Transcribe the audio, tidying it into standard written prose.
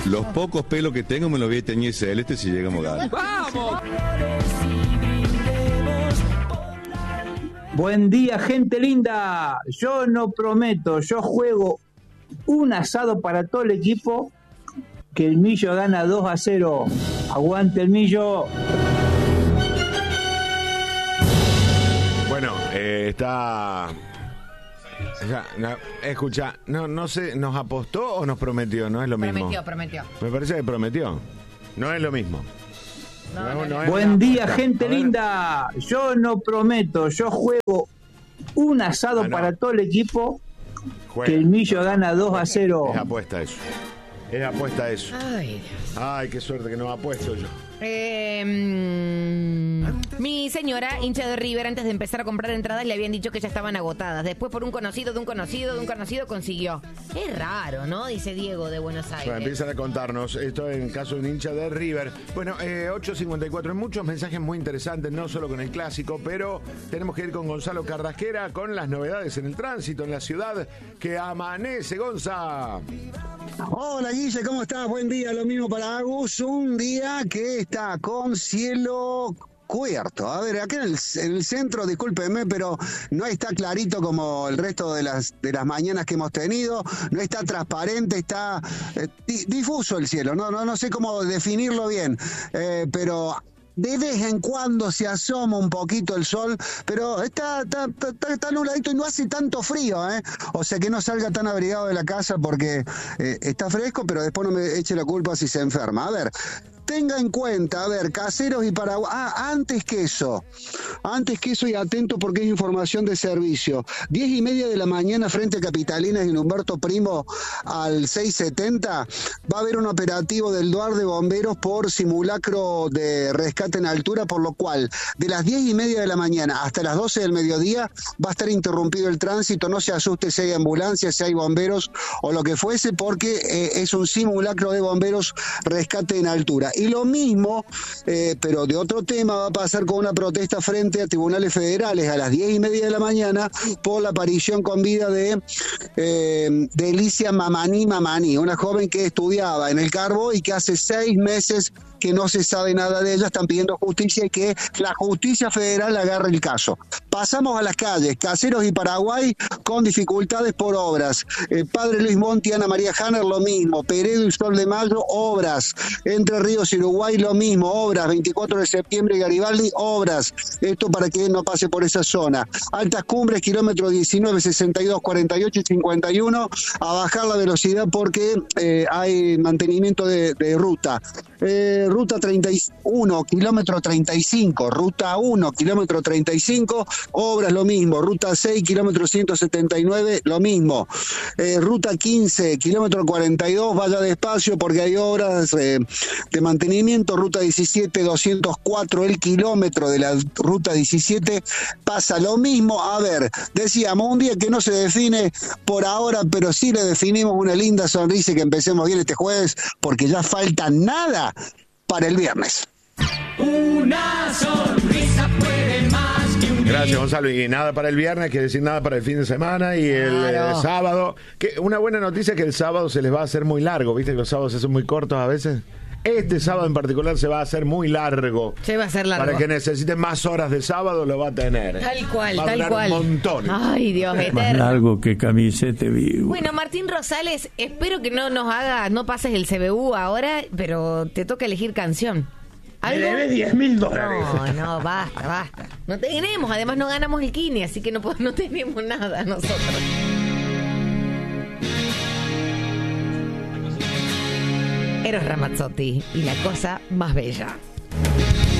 Los pocos pelos que tengo me los voy a teñir celeste si llegamos a ganar. ¡Vamos! Buen día, gente linda. Yo no prometo, yo juego un asado para todo el equipo, que el Millo gana 2-0. Aguante el Millo. Bueno, está... escucha, no sé, ¿nos apostó o nos prometió? No es lo mismo. Prometió. Me parece que prometió. No es lo mismo. No es Buen día, apuesta. gente linda. Yo no prometo, yo juego un asado para todo el equipo, que el Millo gana 2-0. Es apuesta eso. Es apuesta eso. Ay, Dios. Ay, qué suerte que no apuesto yo. Mi señora, hincha de River, antes de empezar a comprar entradas le habían dicho que ya estaban agotadas. Después por un conocido consiguió. Es raro, ¿no? Dice Diego de Buenos Aires. Bueno, empiezan a contarnos esto en caso de un hincha de River. Bueno, 8:54, hay muchos mensajes muy interesantes, no solo con el clásico, pero tenemos que ir con Gonzalo Carrasquera con las novedades en el tránsito en la ciudad que amanece. Gonza. Hola Guille, ¿cómo estás? Buen día, lo mismo para Agus. Un día que está con cielo cubierto. A ver, acá en el centro, discúlpeme, pero no está clarito como el resto de las mañanas que hemos tenido. No está transparente, está difuso el cielo. No sé cómo definirlo bien, pero de vez en cuando se asoma un poquito el sol, pero está nubladito y no hace tanto frío, ¿eh? O sea que no salga tan abrigado de la casa porque está fresco, pero después no me eche la culpa si se enferma. A ver, tenga en cuenta, a ver, Caseros y Paraguay. Antes que eso y atento porque es información de servicio. 10:30 de la mañana frente a Capitalinas y Humberto Primo al 670 va a haber un operativo del DUAR de bomberos por simulacro de rescate en altura, por lo cual de las 10:30 de la mañana hasta las 12 del mediodía va a estar interrumpido el tránsito. No se asuste si hay ambulancias, si hay bomberos o lo que fuese, porque es un simulacro de bomberos rescate en altura. Y lo mismo, pero de otro tema, va a pasar con una protesta frente a tribunales federales a las 10:30 de la mañana por la aparición con vida de Elicia Mamani, una joven que estudiaba en el Carbo y que hace 6 meses que no se sabe nada de ella. Están pidiendo justicia y que la justicia federal agarre el caso. Pasamos a las calles. Caseros y Paraguay con dificultades por obras. Padre Luis Monti, Ana María Hanner, lo mismo. Peredo y Sol de Mayo, obras. Entre Ríos y Uruguay, lo mismo. Obras. 24 de septiembre, Garibaldi, obras. Esto para que no pase por esa zona. Altas Cumbres, kilómetro 19, 62, 48 y 51. A bajar la velocidad porque hay mantenimiento de ruta. Ruta 31, kilómetro 35, ruta 1, kilómetro 35, obras lo mismo, ruta 6, kilómetro 179, lo mismo, ruta 15, kilómetro 42, vaya despacio porque hay obras de mantenimiento, ruta 17, 204, el kilómetro de la ruta 17, pasa lo mismo. A ver, decíamos, un día que no se define por ahora, pero sí le definimos una linda sonrisa y que empecemos bien este jueves, porque ya falta nada para el viernes. Una sonrisa puede más que un... Gracias, Gonzalo. Y nada para el viernes, quiere decir nada para el fin de semana y el sábado. Que una buena noticia es que el sábado se les va a hacer muy largo. ¿Viste que los sábados se hacen muy cortos a veces? Este sábado en particular se va a hacer muy largo. Se va a hacer largo. Para que necesite más horas de sábado lo va a tener. Tal cual, va a tal durar cual. Un montón. Ay, Dios, Más eterno. largo que camisete vivo. Bueno, Martín Rosales, espero que no pases el CBU ahora, pero te toca elegir canción. Me debes $10,000. No, basta. No tenemos, además no ganamos el Kini, así que no tenemos nada nosotros. Eros Ramazzotti y la cosa más bella.